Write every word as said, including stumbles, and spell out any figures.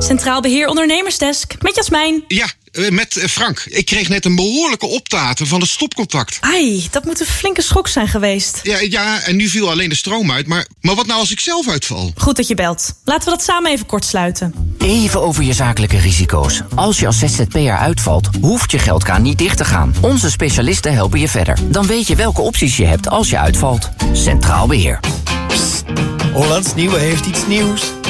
Centraal Beheer Ondernemersdesk, met Jasmijn. Ja, met Frank. Ik kreeg net een behoorlijke optater van het stopcontact. Ai, dat moet een flinke schok zijn geweest. Ja, ja, en nu viel alleen de stroom uit. Maar, maar wat nou als ik zelf uitval? Goed dat je belt. Laten we dat samen even kort sluiten. Even over je zakelijke risico's. Als je als Z Z P'er uitvalt, hoeft je geldkraan niet dicht te gaan. Onze specialisten helpen je verder. Dan weet je welke opties je hebt als je uitvalt. Centraal Beheer. Psst, Hollands Nieuwe heeft iets nieuws.